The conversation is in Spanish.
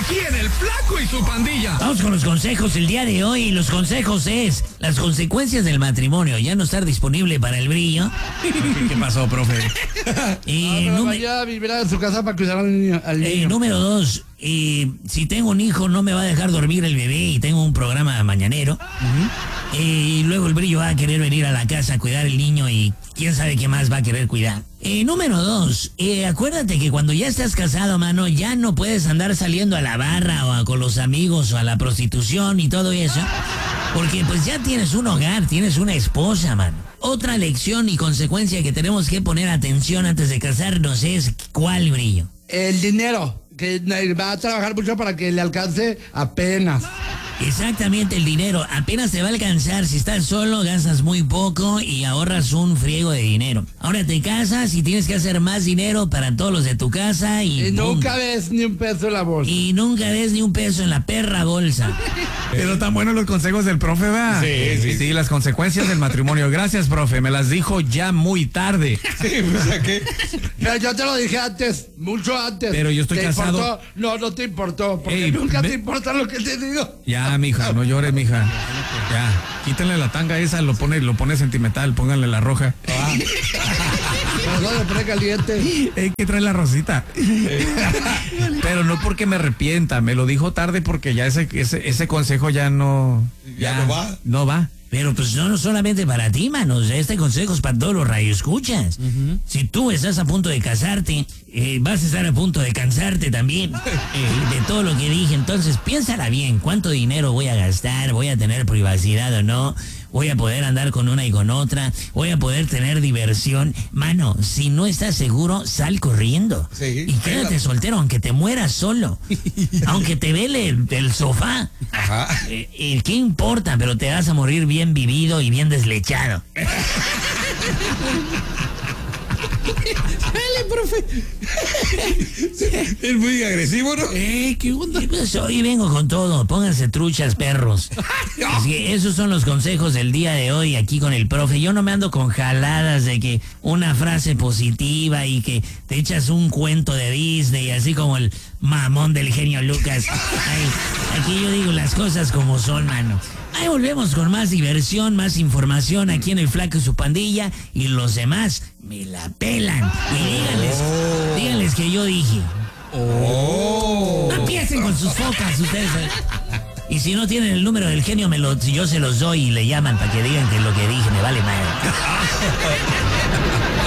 aquí en El Flaco y su Pandilla. Vamos con los consejos el día de hoy. Los consejos es las consecuencias del matrimonio. Ya no estar disponible para el brillo. ¿Qué pasó, profe? Vaya a vivir en su casa para cuidar al niño. Número 2, si tengo un hijo no me va a dejar dormir el bebé y tengo un programa mañanero. Y luego el brillo va a querer venir a la casa a cuidar el niño y quién sabe qué más va a querer cuidar. Número 2, acuérdate que cuando ya estás casado, mano, ya no puedes andar saliendo a la barra con los amigos o a la prostitución y todo eso. Porque pues ya tienes un hogar, tienes una esposa, mano. Otra lección y consecuencia que tenemos que poner atención antes de casarnos es ¿cuál, brillo? El dinero, que va a trabajar mucho para que le alcance apenas. Exactamente, el dinero. Apenas te va a alcanzar. Si estás solo, gastas muy poco y ahorras un friego de dinero. Ahora te casas y tienes que hacer más dinero para todos los de tu casa y nunca ves ni un peso en la bolsa. Y nunca ves ni un peso en la perra bolsa. Pero tan buenos los consejos del profe, ¿verdad? Sí, las consecuencias del matrimonio. Gracias, profe. Me las dijo ya muy tarde. Sí, pues ¿qué? Pero yo te lo dije antes, mucho antes. Pero yo estoy casado. ¿Importó? No te importó, porque nunca te importa lo que te digo. Ya, mija, no llores, mija. Ya, quítenle la tanga esa, lo pone sentimental, pónganle la roja. No le pone caliente. Que trae la rosita. Pero no porque me arrepienta, me lo dijo tarde porque ya ese consejo ya no va. No va. Pero pues no solamente para ti, manos. Este consejo es para todos los radioescuchas. Si tú estás a punto de casarte, vas a estar a punto de cansarte también de todo lo que dije. Entonces piénsala bien. ¿Cuánto dinero voy a gastar? ¿Voy a tener privacidad o no? ¿Voy a poder andar con una y con otra? ¿Voy a poder tener diversión? Mano, si no estás seguro, sal corriendo. Sí, y quédate soltero, aunque te mueras solo. Aunque te vele el sofá. Ajá. ¿Qué importa? Pero te vas a morir bien vivido y bien deslechado. Dale, profe. Es muy agresivo, ¿no? ¿Qué onda? Pues hoy vengo con todo. Pónganse truchas, perros. Así que esos son los consejos del día de hoy aquí con el profe. Yo no me ando con jaladas de que una frase positiva y que te echas un cuento de Disney, así como el mamón del genio Lucas. Ay, aquí yo digo las cosas como son, mano. Ahí volvemos con más diversión, más información aquí en El Flaco y su Pandilla. Y los demás me la pelan. Y díganles que yo dije. No empiecen con sus focas, ustedes. Y si no tienen el número del genio, yo se los doy y le llaman para que digan que lo que dije me vale madre.